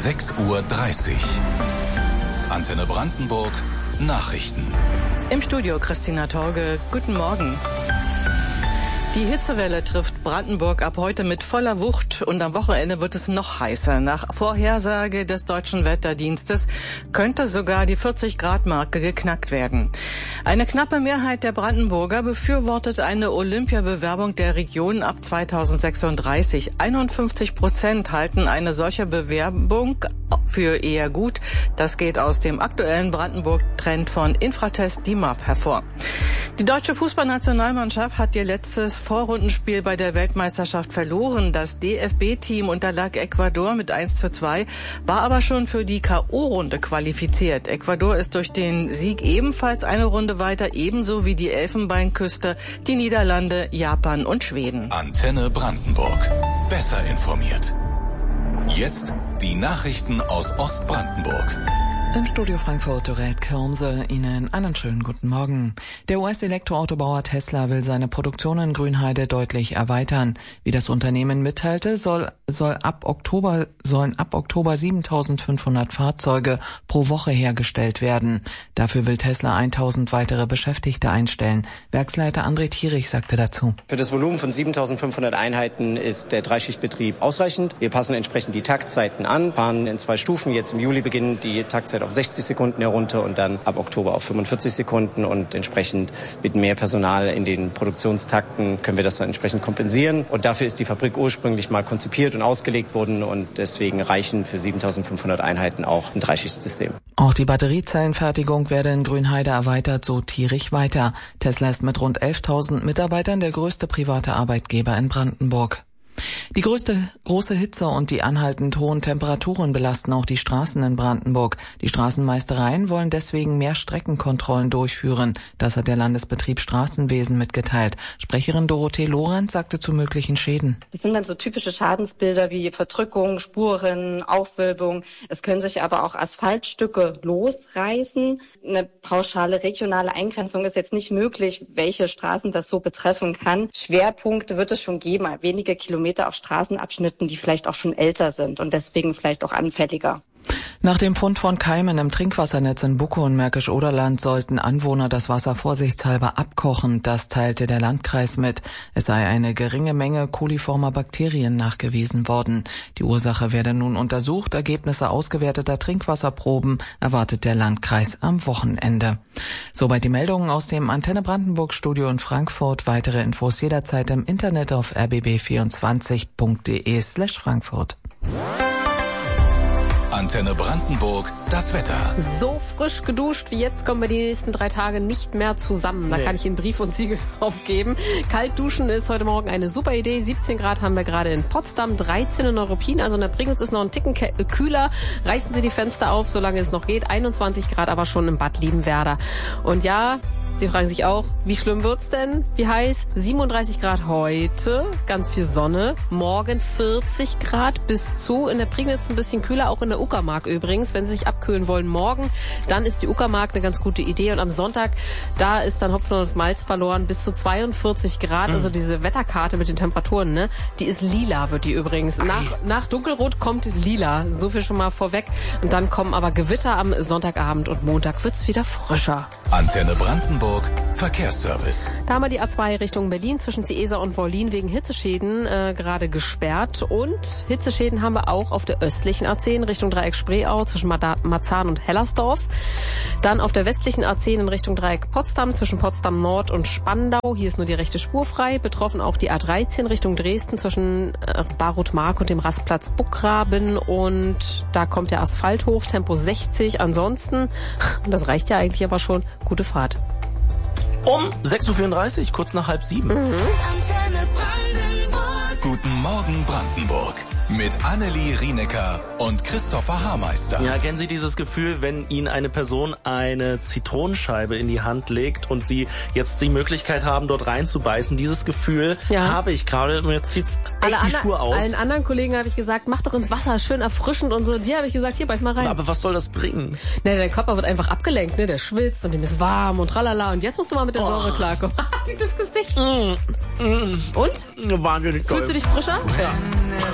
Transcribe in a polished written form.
6:30 Uhr. Antenne Brandenburg Nachrichten. Im Studio Christina Torge. Guten Morgen. Die Hitzewelle trifft Brandenburg ab heute mit voller Wucht und am Wochenende wird es noch heißer. Nach Vorhersage des Deutschen Wetterdienstes könnte sogar die 40-Grad-Marke geknackt werden. Eine knappe Mehrheit der Brandenburger befürwortet eine Olympiabewerbung der Region ab 2036. 51% halten eine solche Bewerbung für eher gut. Das geht aus dem aktuellen Brandenburg-Trend von Infratest DIMAP hervor. Die deutsche Fußballnationalmannschaft hat ihr letztes Vorrundenspiel bei der Weltmeisterschaft verloren. Das DFB-Team unterlag Ecuador mit 1:2, war aber schon für die K.O.-Runde qualifiziert. Ecuador ist durch den Sieg ebenfalls eine Runde weiter, ebenso wie die Elfenbeinküste, die Niederlande, Japan und Schweden. Antenne Brandenburg. Besser informiert. Jetzt die Nachrichten aus Ostbrandenburg. Im Studio Frankfurt, Dorette Kirnse, Ihnen einen schönen guten Morgen. Der US-Elektroautobauer Tesla will seine Produktion in Grünheide deutlich erweitern. Wie das Unternehmen mitteilte, sollen ab Oktober 7.500 Fahrzeuge pro Woche hergestellt werden. Dafür will Tesla 1.000 weitere Beschäftigte einstellen. Werksleiter André Thierich sagte dazu: Für das Volumen von 7.500 Einheiten ist der Dreischichtbetrieb ausreichend. Wir passen entsprechend die Taktzeiten an, fahren in 2 Stufen. Jetzt im Juli beginnt die Taktzeit auf 60 Sekunden herunter und dann ab Oktober auf 45 Sekunden und entsprechend mit mehr Personal in den Produktionstakten können wir das dann entsprechend kompensieren. Und dafür ist die Fabrik ursprünglich mal konzipiert und ausgelegt worden und deswegen reichen für 7.500 Einheiten auch ein Dreischichtsystem. Auch die Batteriezellenfertigung werde in Grünheide erweitert, so Thierich weiter. Tesla ist mit rund 11.000 Mitarbeitern der größte private Arbeitgeber in Brandenburg. Die große Hitze und die anhaltend hohen Temperaturen belasten auch die Straßen in Brandenburg. Die Straßenmeistereien wollen deswegen mehr Streckenkontrollen durchführen. Das hat der Landesbetrieb Straßenwesen mitgeteilt. Sprecherin Dorothee Lorenz sagte zu möglichen Schäden: Das sind dann so typische Schadensbilder wie Verdrückung, Spuren, Aufwölbung. Es können sich aber auch Asphaltstücke losreißen. Eine pauschale regionale Eingrenzung ist jetzt nicht möglich, welche Straßen das so betreffen kann. Schwerpunkte wird es schon geben, wenige Kilometer auf Straßenabschnitten, die vielleicht auch schon älter sind und deswegen vielleicht auch anfälliger. Nach dem Fund von Keimen im Trinkwassernetz in Bucke und Märkisch-Oderland sollten Anwohner das Wasser vorsichtshalber abkochen. Das teilte der Landkreis mit. Es sei eine geringe Menge coliformer Bakterien nachgewiesen worden. Die Ursache werde nun untersucht. Ergebnisse ausgewerteter Trinkwasserproben erwartet der Landkreis am Wochenende. Soweit die Meldungen aus dem Antenne Brandenburg Studio in Frankfurt. Weitere Infos jederzeit im Internet auf rbb24.de/Frankfurt. Antenne Brandenburg, das Wetter. So frisch geduscht wie jetzt kommen wir die nächsten 3 Tage nicht mehr zusammen. Da kann ich Ihnen Brief und Siegel drauf geben. Kalt duschen ist heute Morgen eine super Idee. 17 Grad haben wir gerade in Potsdam, 13 in Neuruppin. Also in der Prignitz ist noch ein Ticken kühler. Reißen Sie die Fenster auf, solange es noch geht. 21 Grad aber schon im Bad Liebenwerda. Und ja, Sie fragen sich auch, wie schlimm wird's denn? Wie heiß? 37 Grad heute, ganz viel Sonne. Morgen 40 Grad bis zu. In der Prignitz ein bisschen kühler, auch in der Uckermark übrigens. Wenn Sie sich abkühlen wollen morgen, dann ist die Uckermark eine ganz gute Idee. Und am Sonntag, da ist dann Hopfen und Malz verloren, bis zu 42 Grad. Also diese Wetterkarte mit den Temperaturen, ne? Die ist lila, wird die übrigens. Nach Dunkelrot kommt lila. So viel schon mal vorweg. Und dann kommen aber Gewitter am Sonntagabend und Montag wird's wieder frischer. Antenne Brandenburg Verkehrsservice. Da haben wir die A2 Richtung Berlin zwischen Ciesa und Wollin wegen Hitzeschäden gerade gesperrt. Und Hitzeschäden haben wir auch auf der östlichen A10 Richtung Dreieck Spreeau zwischen Marzahn und Hellersdorf. Dann auf der westlichen A10 in Richtung Dreieck Potsdam zwischen Potsdam Nord und Spandau. Hier ist nur die rechte Spur frei. Betroffen auch die A13 Richtung Dresden zwischen Barut-Mark und dem Rastplatz Buckgraben. Und da kommt der Asphalt hoch, Tempo 60. Ansonsten, das reicht ja eigentlich aber schon, gute Fahrt. Um 6.34 Uhr, kurz nach 6:30. Guten Morgen Brandenburg. Mit Annelie Rienecker und Christopher Haarmeister. Ja, kennen Sie dieses Gefühl, wenn Ihnen eine Person eine Zitronenscheibe in die Hand legt und Sie jetzt die Möglichkeit haben, dort reinzubeißen? Dieses Gefühl habe ich gerade. Mir zieht's echt die Schuhe aus. Allen anderen Kollegen habe ich gesagt, mach doch ins Wasser, schön erfrischend und so. Dir habe ich gesagt, hier, beiß mal rein. Aber was soll das bringen? Ne, dein Körper wird einfach abgelenkt, ne? Der schwitzt und dem ist warm und tralala. Und jetzt musst du mal mit der Säure klarkommen. Dieses Gesicht. Und? Wahnsinnig toll. Fühlst du dich frischer? Ja.